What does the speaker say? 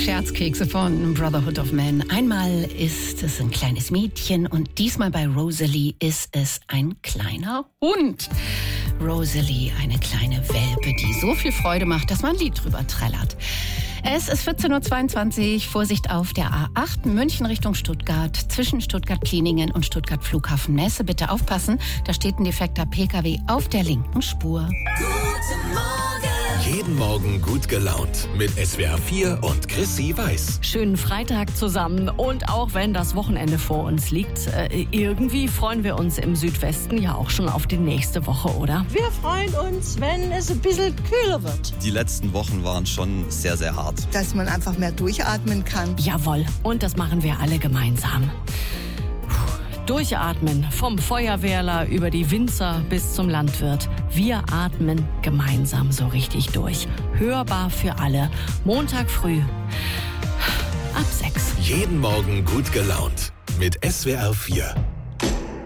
Scherzkekse von Brotherhood of Man. Einmal ist es ein kleines Mädchen und diesmal bei Rosalie ist es ein kleiner Hund. Rosalie, eine kleine Welpe, die so viel Freude macht, dass man ein Lied drüber trällert. Es ist 14.22 Uhr, Vorsicht auf der A8, München Richtung Stuttgart, zwischen Stuttgart-Kliningen und Stuttgart-Flughafen-Messe. Bitte aufpassen, da steht ein defekter PKW auf der linken Spur. Guten Morgen. Jeden Morgen gut gelaunt mit SWR 4 und Chrissy Weiß. Schönen Freitag zusammen und auch wenn das Wochenende vor uns liegt, irgendwie freuen wir uns im Südwesten ja auch schon auf die nächste Woche, oder? Wir freuen uns, wenn es ein bisschen kühler wird. Die letzten Wochen waren schon sehr, sehr hart. Dass man einfach mehr durchatmen kann. Jawohl, und das machen wir alle gemeinsam. Durchatmen, vom Feuerwehrler über die Winzer bis zum Landwirt. Wir atmen gemeinsam so richtig durch. Hörbar für alle. Montag früh ab 6. Jeden Morgen gut gelaunt mit SWR 4.